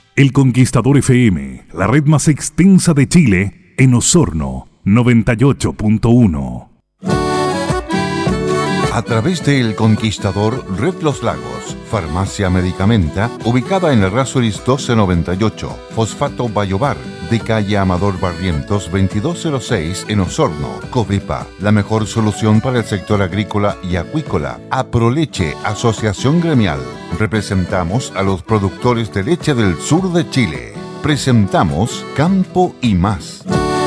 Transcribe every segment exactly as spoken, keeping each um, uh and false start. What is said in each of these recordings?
El Conquistador F M, la red más extensa de Chile, en Osorno, noventa y ocho punto uno. A través de El Conquistador, Red Los Lagos, Farmacia Medicamenta, ubicada en Errázuriz doce noventa y ocho, Fosfato Bayobar, de calle Amador Barrientos veintidós cero seis en Osorno, Covipa, la mejor solución para el sector agrícola y acuícola. Aproleche, Asociación Gremial. Representamos a los productores de leche del sur de Chile. Presentamos Campo y Más.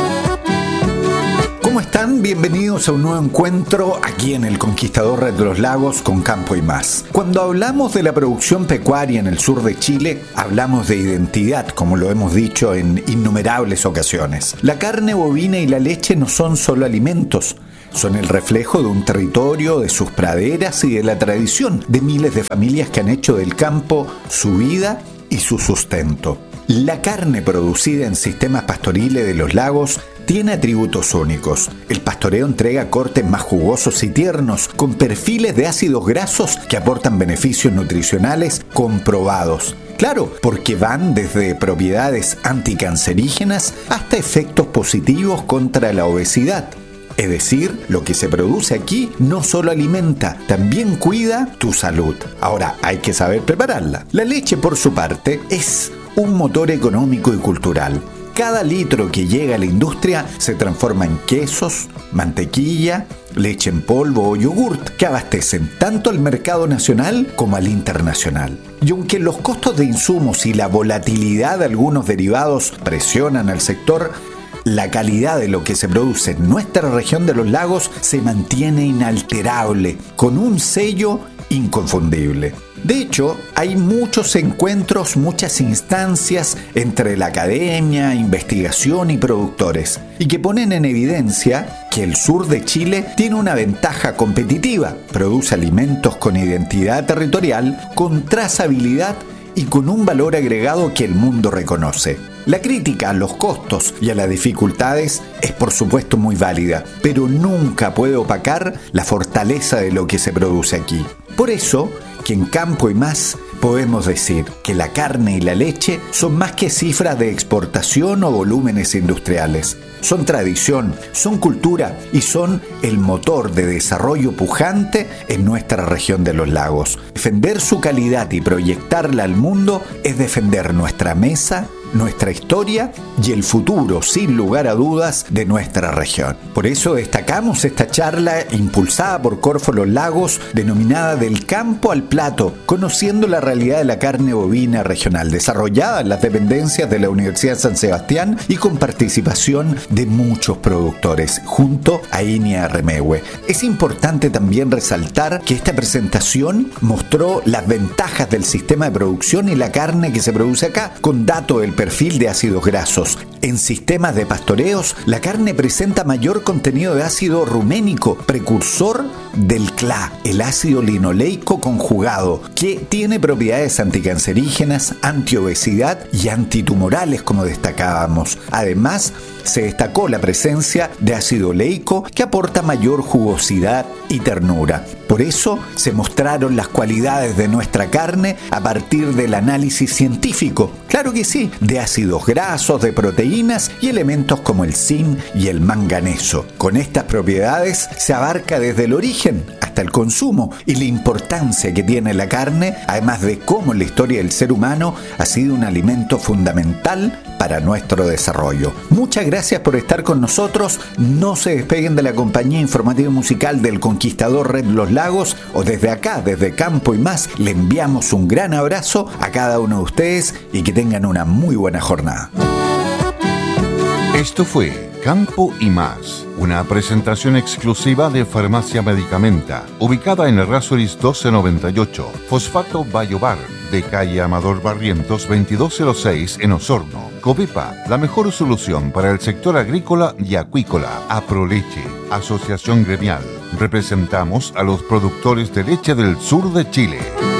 ¿Cómo están? Bienvenidos a un nuevo encuentro aquí en El Conquistador Red de los Lagos con Campo y Más. Cuando hablamos de la producción pecuaria en el sur de Chile, hablamos de identidad, como lo hemos dicho en innumerables ocasiones. La carne bovina y la leche no son solo alimentos, son el reflejo de un territorio, de sus praderas y de la tradición de miles de familias que han hecho del campo su vida y su sustento. La carne producida en sistemas pastoriles de los lagos tiene atributos únicos. El pastoreo entrega cortes más jugosos y tiernos, con perfiles de ácidos grasos que aportan beneficios nutricionales comprobados. Claro, porque van desde propiedades anticancerígenas hasta efectos positivos contra la obesidad. Es decir, lo que se produce aquí no solo alimenta, también cuida tu salud. Ahora, hay que saber prepararla. La leche, por su parte, es un motor económico y cultural. Cada litro que llega a la industria se transforma en quesos, mantequilla, leche en polvo o yogurt que abastecen tanto al mercado nacional como al internacional. Y aunque los costos de insumos y la volatilidad de algunos derivados presionan al sector, la calidad de lo que se produce en nuestra región de los lagos se mantiene inalterable, con un sello inconfundible. De hecho, hay muchos encuentros, muchas instancias entre la academia, investigación y productores, y que ponen en evidencia que el sur de Chile tiene una ventaja competitiva, produce alimentos con identidad territorial, con trazabilidad y con un valor agregado que el mundo reconoce. La crítica a los costos y a las dificultades es por supuesto muy válida, pero nunca puede opacar la fortaleza de lo que se produce aquí. Por eso, que en Campo y Más podemos decir que la carne y la leche son más que cifras de exportación o volúmenes industriales. Son tradición, son cultura y son el motor de desarrollo pujante en nuestra región de los lagos. Defender su calidad y proyectarla al mundo es defender nuestra mesa, nuestra historia y el futuro, sin lugar a dudas, de nuestra región. Por eso destacamos esta charla impulsada por Corfo Los Lagos, denominada Del Campo al Plato, conociendo la realidad de la carne bovina regional, desarrollada en las dependencias de la Universidad de San Sebastián y con participación de muchos productores, junto a Inia Remegue. Es importante también resaltar que esta presentación mostró las ventajas del sistema de producción y la carne que se produce acá, con datos del perfil de ácidos grasos. En sistemas de pastoreos, la carne presenta mayor contenido de ácido ruménico, precursor del C L A, el ácido linoleico conjugado, que tiene propiedades anticancerígenas, antiobesidad y antitumorales, como destacábamos. Además, se destacó la presencia de ácido oleico que aporta mayor jugosidad y ternura. Por eso se mostraron las cualidades de nuestra carne a partir del análisis científico, claro que sí, de ácidos grasos, de proteínas y elementos como el zinc y el manganeso. Con estas propiedades se abarca desde el origen hasta el consumo y la importancia que tiene la carne, además de cómo en la historia del ser humano ha sido un alimento fundamental para nuestro desarrollo. Muchas gracias por estar con nosotros. No se despeguen de la compañía informativa musical del Conquistador Red Los Lagos, o desde acá, desde Campo y Más, le enviamos un gran abrazo a cada uno de ustedes y que tengan una muy buena jornada. Esto fue Campo y Más, una presentación exclusiva de Farmacia Medicamenta, ubicada en Errázuriz doce noventa y ocho, Fosfato Bayobar, de calle Amador Barrientos veintidós cero seis en Osorno. Covipa, la mejor solución para el sector agrícola y acuícola. Aproleche, Asociación Gremial. Representamos a los productores de leche del sur de Chile.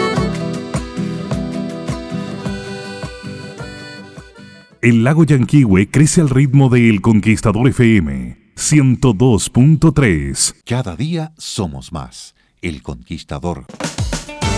El lago Yanquihue crece al ritmo de El Conquistador F M ciento dos punto tres. Cada día somos más. El Conquistador.